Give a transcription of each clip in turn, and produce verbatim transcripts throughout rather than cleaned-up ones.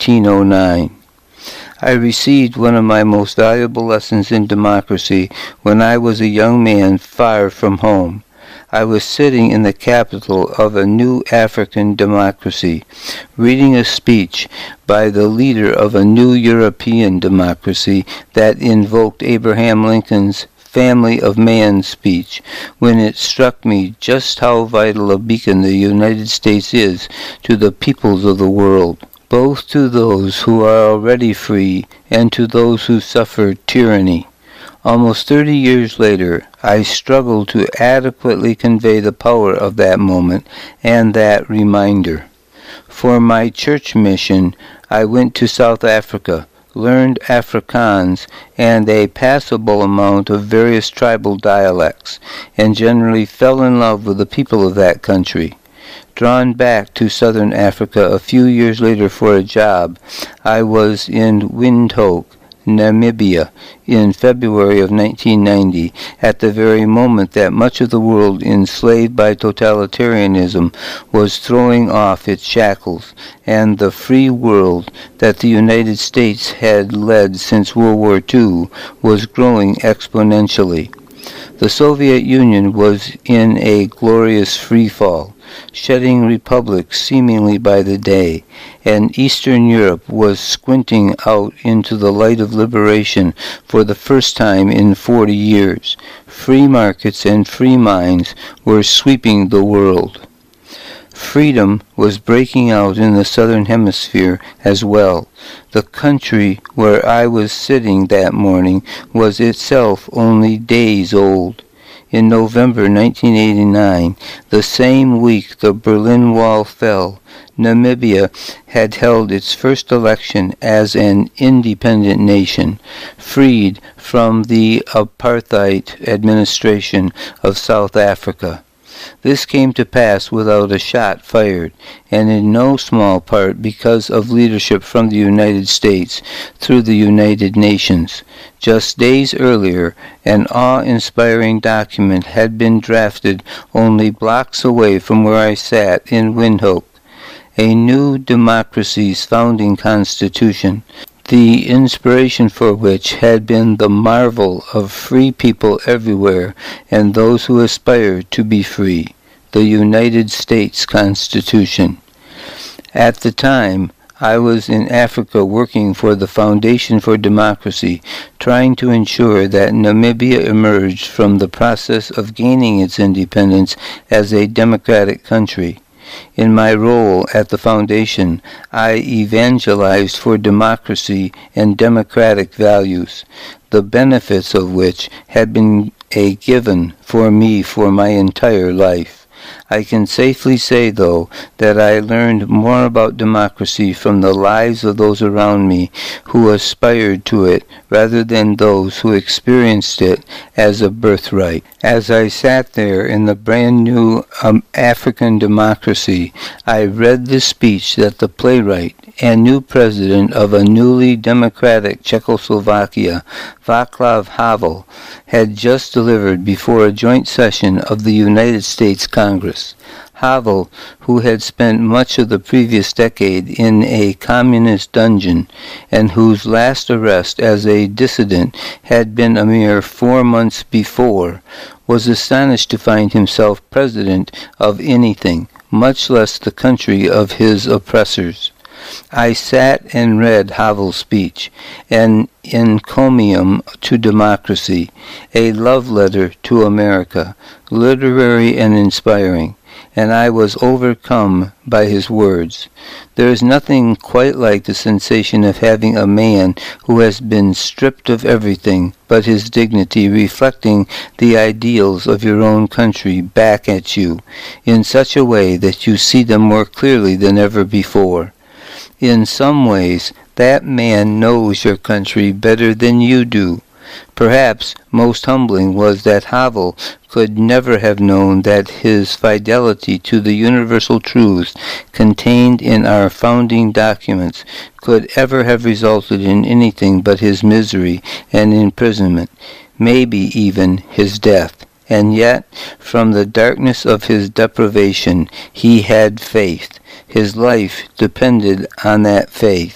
nineteen oh nine. I received one of my most valuable lessons in democracy when I was a young man far from home. I was sitting in the capital of a new African democracy, reading a speech by the leader of a new European democracy that invoked Abraham Lincoln's Family of Man speech, when it struck me just how vital a beacon the United States is to the peoples of the world, both to those who are already free and to those who suffer tyranny. Almost thirty years later, I struggle to adequately convey the power of that moment and that reminder. For my church mission, I went to South Africa, learned Afrikaans and a passable amount of various tribal dialects, and generally fell in love with the people of that country. Drawn back to southern Africa a few years later for a job, I was in Windhoek, Namibia, in February of nineteen ninety, at the very moment that much of the world enslaved by totalitarianism was throwing off its shackles, and the free world that the United States had led since World War Two was growing exponentially. The Soviet Union was in a glorious free fall, shedding republics seemingly by the day, and Eastern Europe was squinting out into the light of liberation for the first time in forty years. Free markets and free minds were sweeping the world. Freedom was breaking out in the southern hemisphere as well. The country where I was sitting that morning was itself only days old. In November nineteen eighty-nine, the same week the Berlin Wall fell, Namibia had held its first election as an independent nation, freed from the apartheid administration of South Africa. This came to pass without a shot fired, and in no small part because of leadership from the United States through the United Nations. Just days earlier, an awe-inspiring document had been drafted only blocks away from where I sat in Windhoek, a new democracy's founding constitution, the inspiration for which had been the marvel of free people everywhere and those who aspired to be free, the United States Constitution. At the time, I was in Africa working for the Foundation for Democracy, trying to ensure that Namibia emerged from the process of gaining its independence as a democratic country. In my role at the Foundation, I evangelized for democracy and democratic values, the benefits of which had been a given for me for my entire life. I can safely say, though, that I learned more about democracy from the lives of those around me who aspired to it rather than those who experienced it as a birthright. As I sat there in the brand new um, African democracy, I read the speech that the playwright and new president of a newly democratic Czechoslovakia, Václav Havel, had just delivered before a joint session of the United States Congress. Havel, who had spent much of the previous decade in a communist dungeon, and whose last arrest as a dissident had been a mere four months before, was astonished to find himself president of anything, much less the country of his oppressors. I sat and read Havel's speech, an encomium to democracy, a love letter to America, literary and inspiring, and I was overcome by his words. There is nothing quite like the sensation of having a man who has been stripped of everything but his dignity reflecting the ideals of your own country back at you, in such a way that you see them more clearly than ever before. In some ways, that man knows your country better than you do. Perhaps most humbling was that Havel could never have known that his fidelity to the universal truths contained in our founding documents could ever have resulted in anything but his misery and imprisonment, maybe even his death. And yet, from the darkness of his deprivation, he had faith. His life depended on that faith.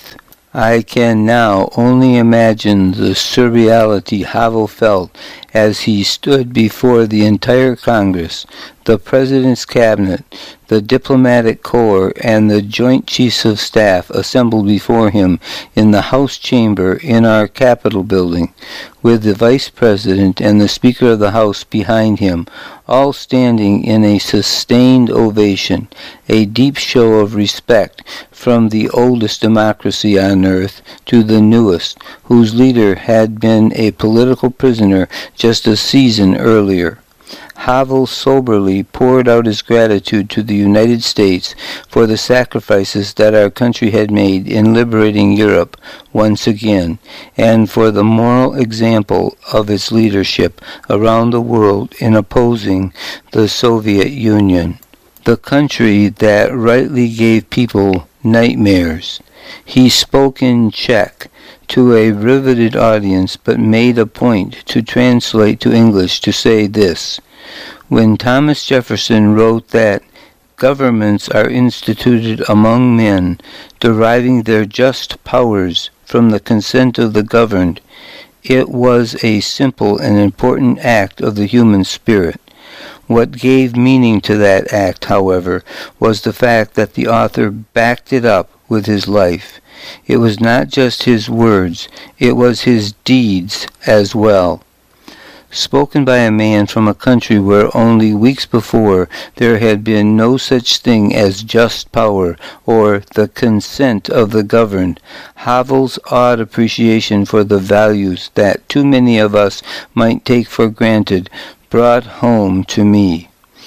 I can now only imagine the surreality Havel felt as he stood before the entire Congress, the President's Cabinet, the Diplomatic Corps, and the Joint Chiefs of Staff assembled before him in the House Chamber in our Capitol building, with the Vice President and the Speaker of the House behind him, all standing in a sustained ovation, a deep show of respect from the oldest democracy on earth to the newest, whose leader had been a political prisoner just a season earlier. Havel soberly poured out his gratitude to the United States for the sacrifices that our country had made in liberating Europe once again, and for the moral example of its leadership around the world in opposing the Soviet Union, the country that rightly gave people nightmares. He spoke in Czech to a riveted audience, but made a point to translate to English to say this: when Thomas Jefferson wrote that governments are instituted among men, deriving their just powers from the consent of the governed, it was a simple and important act of the human spirit. What gave meaning to that act, however, was the fact that the author backed it up with his life. It was not just his words, it was his deeds as well. Spoken by a man from a country where only weeks before there had been no such thing as just power or the consent of the governed, Havel's odd appreciation for the values that too many of us might take for granted brought home to me,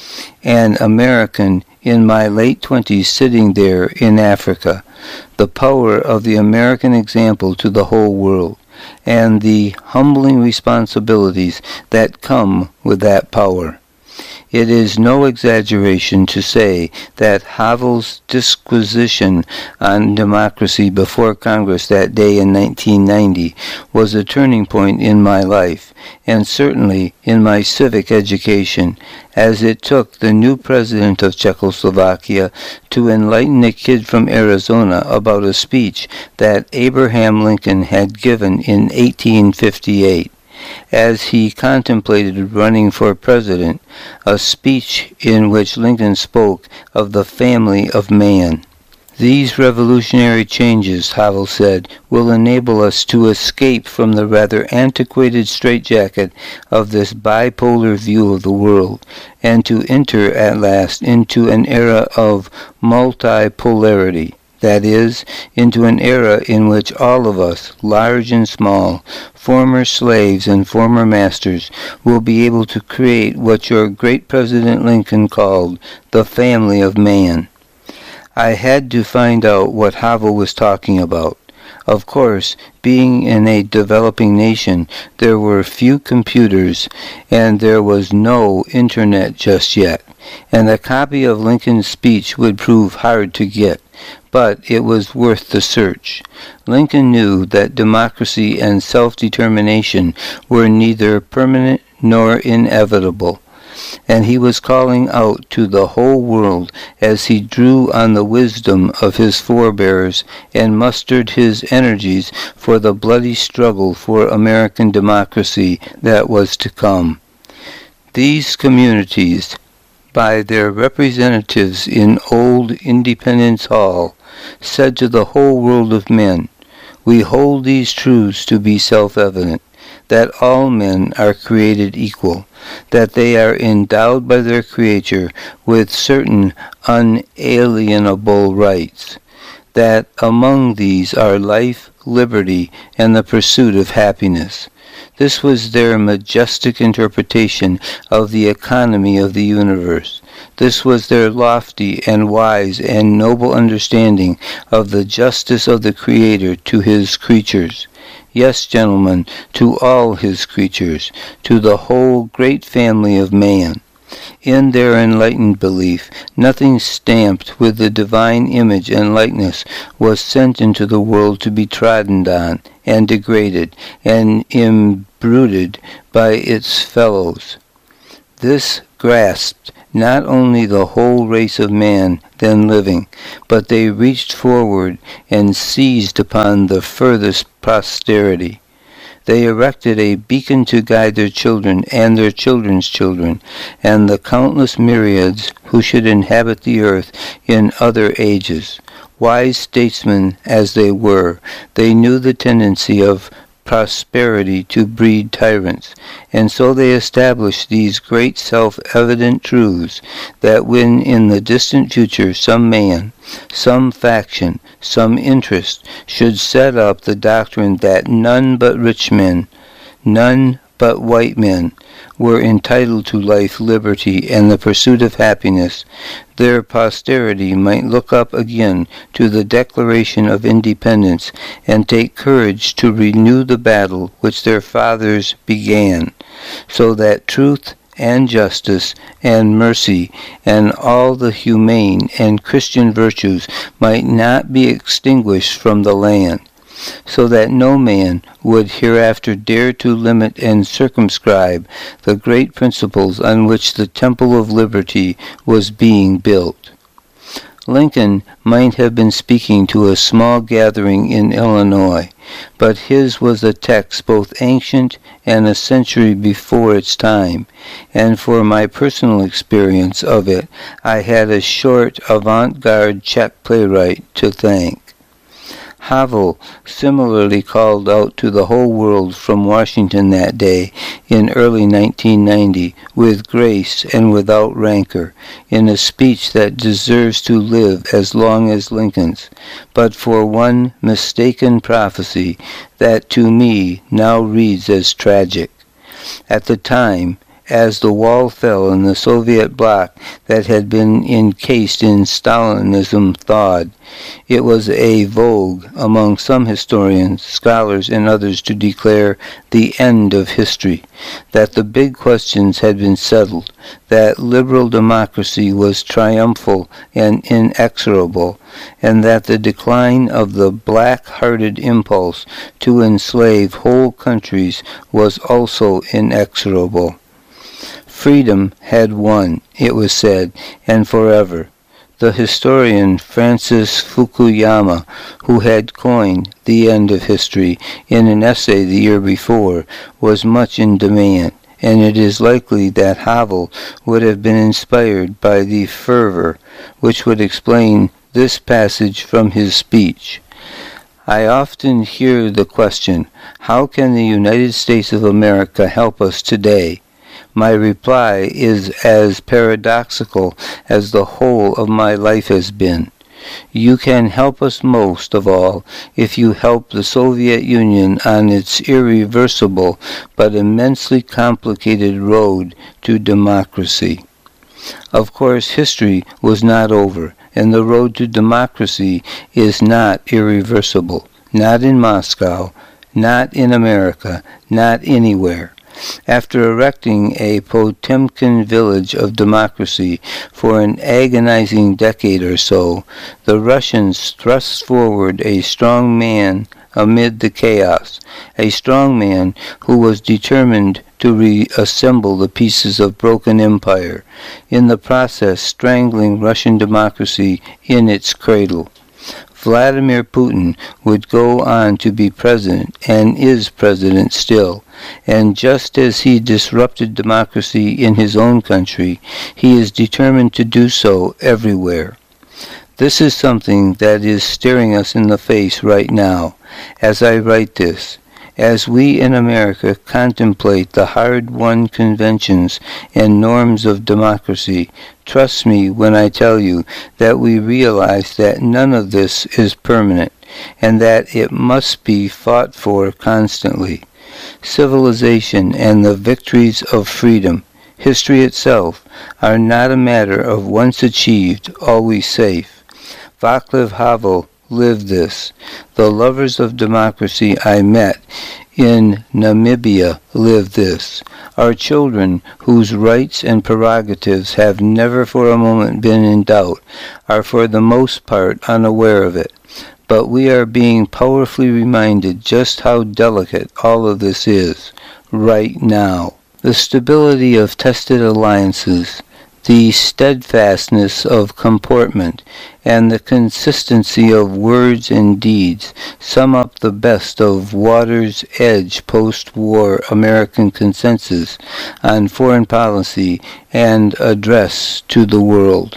an American in my late twenties sitting there in Africa, the power of the American example to the whole world, and the humbling responsibilities that come with that power. It is no exaggeration to say that Havel's disquisition on democracy before Congress that day in nineteen ninety was a turning point in my life, and certainly in my civic education, as it took the new president of Czechoslovakia to enlighten a kid from Arizona about a speech that Abraham Lincoln had given in eighteen fifty-eight. As he contemplated running for president, a speech in which Lincoln spoke of the family of man. These revolutionary changes, Havel said, will enable us to escape from the rather antiquated straitjacket of this bipolar view of the world, and to enter at last into an era of multipolarity. That is, into an era in which all of us, large and small, former slaves and former masters, will be able to create what your great President Lincoln called the family of man. I had to find out what Havel was talking about. Of course, being in a developing nation, there were few computers, and there was no internet just yet, and a copy of Lincoln's speech would prove hard to get. But it was worth the search. Lincoln knew that democracy and self-determination were neither permanent nor inevitable, and he was calling out to the whole world as he drew on the wisdom of his forebears and mustered his energies for the bloody struggle for American democracy that was to come. These communities, by their representatives in old Independence Hall, said to the whole world of men, "We hold these truths to be self-evident, that all men are created equal, that they are endowed by their Creator with certain unalienable rights, that among these are life, liberty, and the pursuit of happiness." This was their majestic interpretation of the economy of the universe. This was their lofty and wise and noble understanding of the justice of the Creator to his creatures. Yes, gentlemen, to all his creatures, to the whole great family of man. In their enlightened belief, nothing stamped with the divine image and likeness was sent into the world to be trodden on and degraded and imbruted by its fellows. This grasped not only the whole race of man then living, but they reached forward and seized upon the furthest posterity. They erected a beacon to guide their children and their children's children, and the countless myriads who should inhabit the earth in other ages. Wise statesmen as they were, they knew the tendency of prosperity to breed tyrants, and so they established these great self-evident truths that when in the distant future some man, some faction, some interest should set up the doctrine that none but rich men, none but white men, were entitled to life, liberty, and the pursuit of happiness, their posterity might look up again to the Declaration of Independence and take courage to renew the battle which their fathers began, so that truth and justice and mercy and all the humane and Christian virtues might not be extinguished from the land, so that no man would hereafter dare to limit and circumscribe the great principles on which the Temple of Liberty was being built. Lincoln might have been speaking to a small gathering in Illinois, but his was a text both ancient and a century before its time, and for my personal experience of it, I had a short avant-garde Czech playwright to thank. Havel similarly called out to the whole world from Washington that day in early nineteen ninety with grace and without rancor, in a speech that deserves to live as long as Lincoln's, but for one mistaken prophecy that to me now reads as tragic. At the time, as the wall fell and the Soviet bloc that had been encased in Stalinism thawed, it was a vogue among some historians, scholars, and others to declare the end of history, that the big questions had been settled, that liberal democracy was triumphal and inexorable, and that the decline of the black-hearted impulse to enslave whole countries was also inexorable. Freedom had won, it was said, and forever. The historian Francis Fukuyama, who had coined the end of history in an essay the year before, was much in demand, and it is likely that Havel would have been inspired by the fervor which would explain this passage from his speech. I often hear the question, how can the United States of America help us today? My reply is as paradoxical as the whole of my life has been. You can help us most of all if you help the Soviet Union on its irreversible but immensely complicated road to democracy. Of course, history was not over, and the road to democracy is not irreversible, not in Moscow, not in America, not anywhere. After erecting a Potemkin village of democracy for an agonizing decade or so, the Russians thrust forward a strong man amid the chaos, a strong man who was determined to reassemble the pieces of broken empire, in the process strangling Russian democracy in its cradle. Vladimir Putin would go on to be president, and is president still, and just as he disrupted democracy in his own country, he is determined to do so everywhere. This is something that is staring us in the face right now, as I write this, as we in America contemplate the hard-won conventions and norms of democracy. Trust me when I tell you that we realize that none of this is permanent, and that it must be fought for constantly. Civilization and the victories of freedom, history itself, are not a matter of once achieved, always safe. Václav Havel lived this. The lovers of democracy I met in Namibia live this. Our children, whose rights and prerogatives have never for a moment been in doubt, are for the most part unaware of it. But we are being powerfully reminded just how delicate all of this is, right now. The stability of tested alliances, the steadfastness of comportment, and the consistency of words and deeds sum up the best of Water's Edge post-war American consensus on foreign policy and address to the world.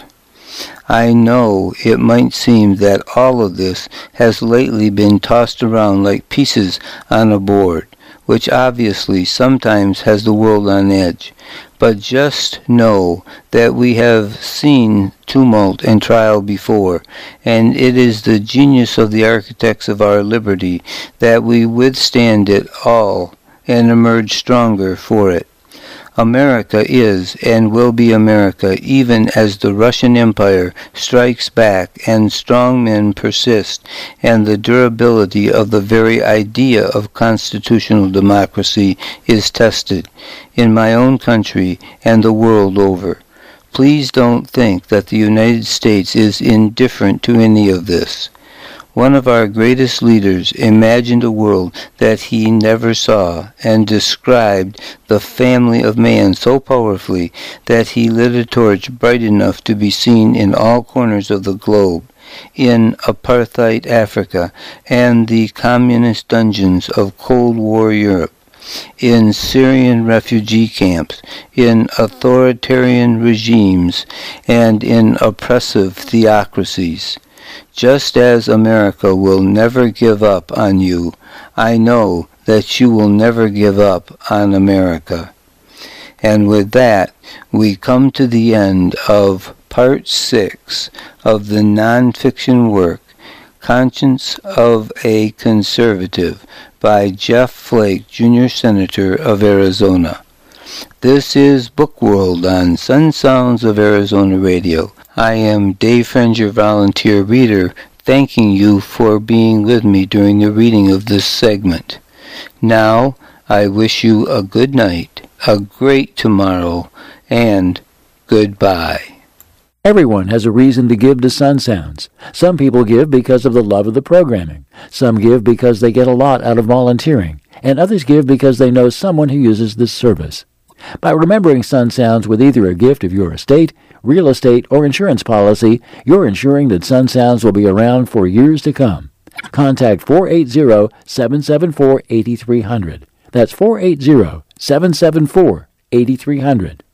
I know it might seem that all of this has lately been tossed around like pieces on a board, which obviously sometimes has the world on edge. But just know that we have seen tumult and trial before, and it is the genius of the architects of our liberty that we withstand it all and emerge stronger for it. America is and will be America even as the Russian Empire strikes back and strong men persist, and the durability of the very idea of constitutional democracy is tested in my own country and the world over. Please don't think that the United States is indifferent to any of this. One of our greatest leaders imagined a world that he never saw and described the family of man so powerfully that he lit a torch bright enough to be seen in all corners of the globe, in apartheid Africa and the communist dungeons of Cold War Europe, in Syrian refugee camps, in authoritarian regimes, and in oppressive theocracies. Just as America will never give up on you, I know that you will never give up on America. And with that, we come to the end of Part six of the nonfiction work, Conscience of a Conservative, by Jeff Flake, Junior Senator of Arizona. This is Book World on Sun Sounds of Arizona Radio. I am Dave Friend, your volunteer reader, thanking you for being with me during the reading of this segment. Now, I wish you a good night, a great tomorrow, and goodbye. Everyone has a reason to give to Sun Sounds. Some people give because of the love of the programming. Some give because they get a lot out of volunteering. And others give because they know someone who uses this service. By remembering Sun Sounds with either a gift of your estate, real estate, or insurance policy, you're ensuring that Sun Sounds will be around for years to come. Contact four eight zero, seven seven four, eight three zero zero. That's four eight zero, seven seven four, eight three zero zero.